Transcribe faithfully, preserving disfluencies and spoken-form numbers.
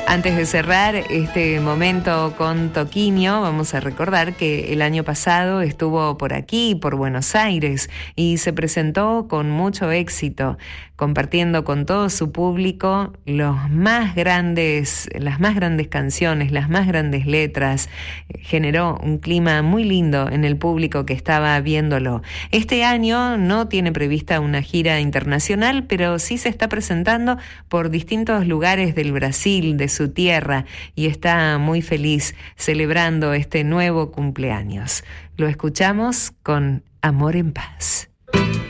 Antes de cerrar este momento con Toquinho, vamos a recordar que el año pasado estuvo por aquí, por Buenos Aires, y se presentó con mucho éxito, compartiendo con todo su público los más grandes, las más grandes canciones, las más grandes letras. Generó un clima muy lindo en el público que estaba viéndolo. Este año no tiene prevista una gira internacional, pero sí se está presentando por distintos lugares del Brasil, de su tierra, y está muy feliz celebrando este nuevo cumpleaños. Lo escuchamos con Amor en Paz.